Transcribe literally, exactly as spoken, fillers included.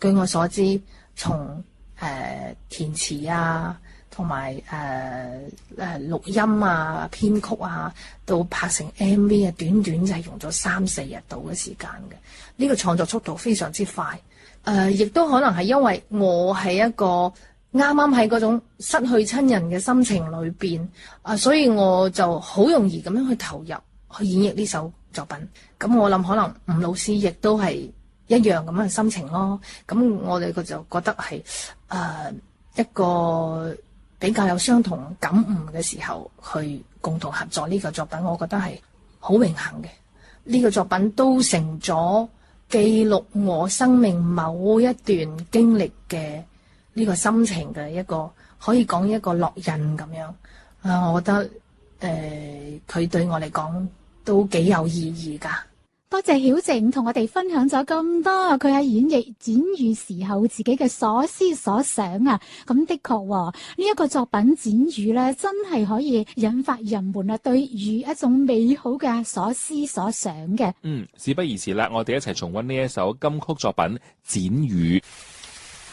據我所知，從誒、呃、填詞啊，同埋誒誒錄音啊、編曲啊，到拍成 M V 啊，短短就係用咗三四日度嘅時間嘅。呢、這個創作速度非常之快。誒、呃，亦都可能係因為我係一個啱啱喺嗰種失去親人嘅心情裏邊，啊、呃，所以我就好容易咁樣去投入去演繹呢首作品。咁我諗可能吳老師亦都係一樣咁樣嘅心情咯。咁我哋個就覺得係誒、呃、一個比較有相同感悟嘅時候，去共同合作呢個作品，我覺得係好榮幸嘅。呢、這個作品都成咗記錄我生命某一段經歷嘅呢個心情嘅一個，可以講一個烙印咁樣。啊，我覺得誒佢對我嚟講都幾有意義㗎。 多謝曉靜同我哋分享咗咁多佢喺演繹展語時候自己嘅所思所想啊！咁的確呢一個作品展語咧，真係可以引發人們啊對於一種美好嘅所思所想嘅。 嗯，事不宜遲啦，我哋一齊重溫呢一首金曲作品《展語》。